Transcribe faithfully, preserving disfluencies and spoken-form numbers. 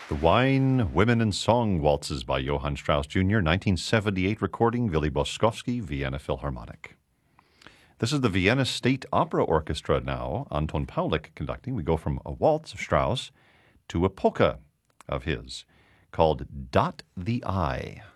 The Wine, Women, and Song Waltzes by Johann Strauss Junior, nineteen seventy-eight recording, Willy Boskowski, Vienna Philharmonic. This is the Vienna State Opera Orchestra now, Anton Paulik conducting. We go from a waltz of Strauss to a polka of his called Dot the Eye.